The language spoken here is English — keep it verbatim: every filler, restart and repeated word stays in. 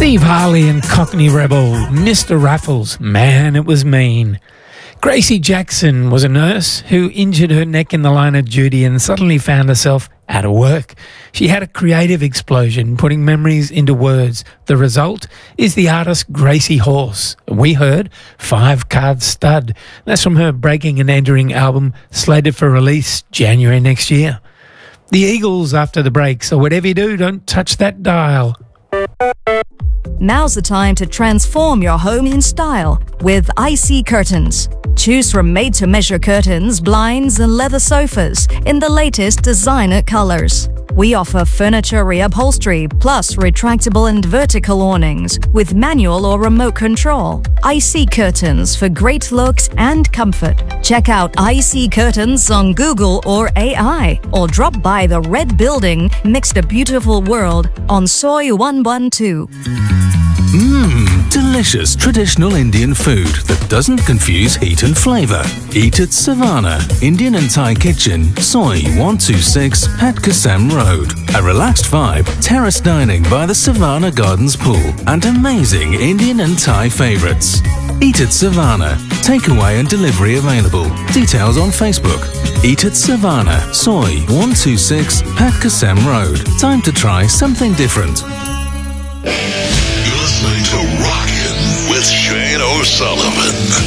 Steve Harley and Cockney Rebel, Mister Raffles, man, it was mean. Gracie Jackson was a nurse who injured her neck in the line of duty and suddenly found herself out of work. She had a creative explosion, putting memories into words. The result is the artist Gracie Horse. We heard Five Card Stud. That's from her Breaking and Entering album, slated for release January next year. The Eagles after the break, so whatever you do, don't touch that dial. Now's the time to transform your home in style with I C Curtains. Choose from made-to-measure curtains, blinds and leather sofas in the latest designer colors. We offer furniture reupholstery plus retractable and vertical awnings with manual or remote control. I C Curtains for great looks and comfort. Check out I C Curtains on Google or A I, or drop by the Red Building next to Beautiful World on Soy one one two. Mmm, delicious traditional Indian food that doesn't confuse heat and flavour. Eat at Savannah, Indian and Thai Kitchen, Soy one two six, Hat Kasem Road. A relaxed vibe, terrace dining by the Savannah Gardens pool, and amazing Indian and Thai favourites. Eat at Savannah. Takeaway and delivery available. Details on Facebook. Eat at Savannah, Soy one two six, Hat Kasem Road. Time to try something different. You're listening to Rockin' with Shane O'Sullivan.